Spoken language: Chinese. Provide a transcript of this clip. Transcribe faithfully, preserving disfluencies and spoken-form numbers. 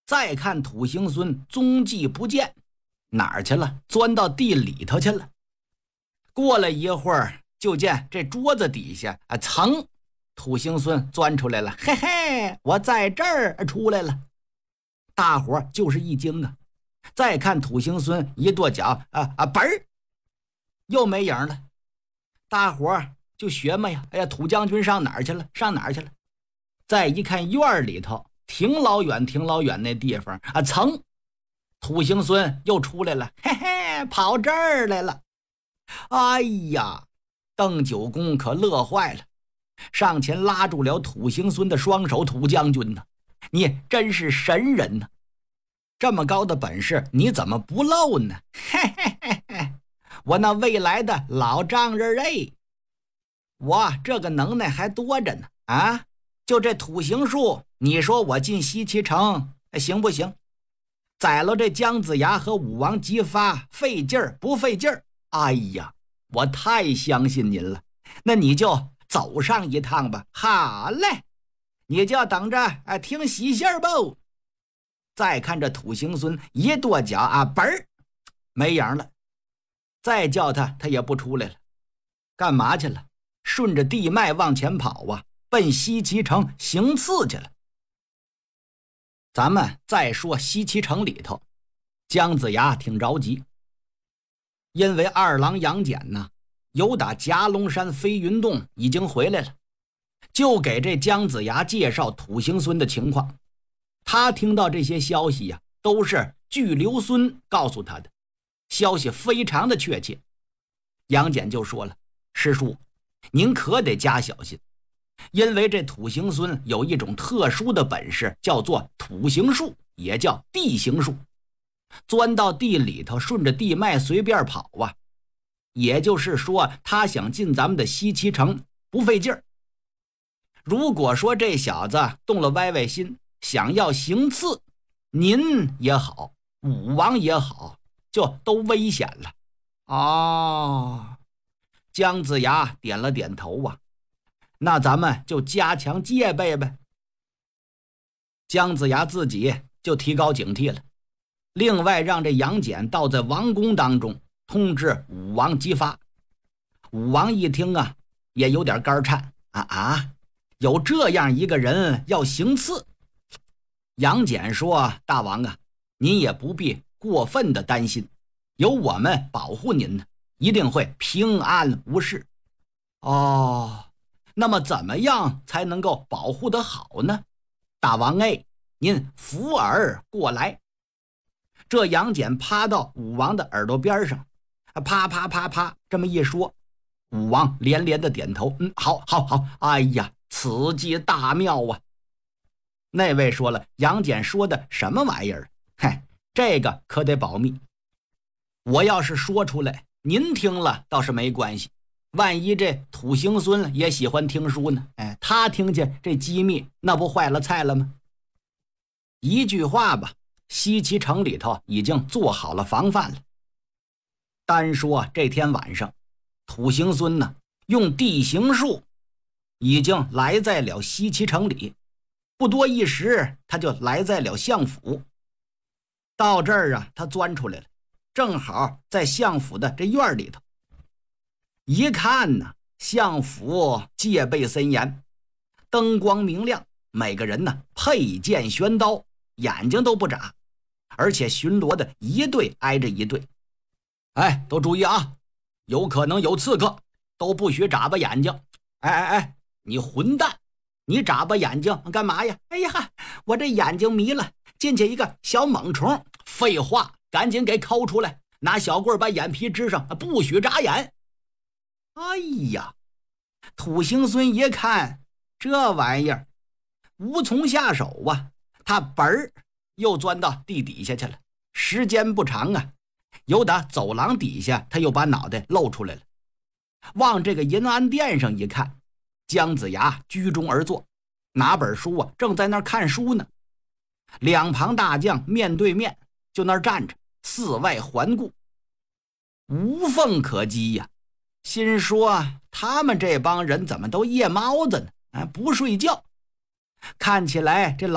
再看土行孙踪迹不见，哪儿去了？钻到地里头去了。过了一会儿，就见这桌子底下啊，噌，土行孙钻出来了。嘿嘿，我在这儿出来了。大伙就是一惊啊。再看土行孙一跺脚，啊啊，嘣儿，又没影了。大伙就学嘛呀，哎呀，土将军上哪儿去了？上哪儿去了？再一看院里头，挺老远挺老远那地方啊，噌，土行孙又出来了。嘿嘿，跑这儿来了。哎呀，邓九公可乐坏了，上前拉住了土行孙的双手。土将军呢，你真是神人呢，这么高的本事你怎么不露呢？嘿嘿嘿嘿，我那未来的老丈人哎，我这个能耐还多着呢啊！就这土行术，你说我进西岐城行不行？宰了这姜子牙和武王姬发，费劲儿不费劲儿？哎呀，我太相信您了，那你就走上一趟吧。好嘞，你就等着啊，听喜信儿吧。再看这土行孙一跺脚啊，嘣儿，没影了。再叫他，他也不出来了。干嘛去了？顺着地脉往前跑啊，奔西岐城行刺去了。咱们再说西岐城里头，姜子牙挺着急，因为二郎杨戬呢，由打夹龙山飞云洞已经回来了，就给这姜子牙介绍土行孙的情况。他听到这些消息呀、啊，都是据刘孙告诉他的，消息非常的确切。杨戬就说了：“师叔，您可得加小心，因为这土行孙有一种特殊的本事，叫做土行术，也叫地行术。钻到地里头，顺着地脉随便跑啊，也就是说，他想进咱们的西岐城不费劲儿。如果说这小子动了歪歪心，想要行刺，您也好，武王也好，就都危险了。”哦，姜子牙点了点头啊，那咱们就加强戒备呗。姜子牙自己就提高警惕了，另外让这杨戬倒在王宫当中通知武王姬发。武王一听啊，也有点肝颤啊啊，有这样一个人要行刺。杨戬说：“大王啊，您也不必过分的担心，有我们保护您呢，一定会平安无事。”哦，那么怎么样才能够保护得好呢？大王哎，您扶耳过来。这杨戬趴到武王的耳朵边上，啪啪啪啪这么一说，武王连连的点头，嗯，好好好，哎呀，此计大妙啊。那位说了：“杨戬说的什么玩意儿？嗨，这个可得保密。我要是说出来，您听了倒是没关系，万一这土行孙也喜欢听书呢？哎，他听见这机密，那不坏了菜了吗？”一句话吧，西岐城里头已经做好了防范了。单说这天晚上，土行孙呢，用地行术已经来在了西岐城里。不多一时，他就来在了相府。到这儿啊，他钻出来了，正好在相府的这院里头。一看呢，相府戒备森严，灯光明亮，每个人呢佩剑悬刀，眼睛都不眨，而且巡逻的一队挨着一队。哎，都注意啊，有可能有刺客，都不许眨巴眼睛。哎哎哎，你混蛋！你眨巴眼睛干嘛呀？哎呀，我这眼睛迷了，进去一个小猛虫。废话，赶紧给抠出来，拿小棍把眼皮支上，不许眨眼。哎呀，土行孙一看这玩意儿无从下手啊，他本儿又钻到地底下去了。时间不长啊，由打走廊底下他又把脑袋露出来了。往这个银安殿上一看，姜子牙居中而坐，拿本书啊，正在那儿看书呢。两旁大将面对面就那儿站着，四外环顾，无缝可击呀、啊。心说他们这帮人怎么都夜猫子呢？啊，不睡觉。看起来这老